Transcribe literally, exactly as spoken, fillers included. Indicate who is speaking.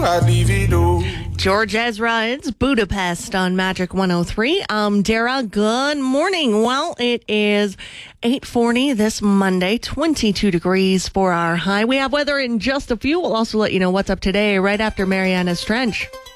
Speaker 1: George Ezra, it's Budapest on Magic one oh three. Um, Dara, good morning. Well, it is eight forty this Monday, twenty-two degrees for our high. We have weather in just a few. We'll also let you know what's up today right after Mariana's Trench.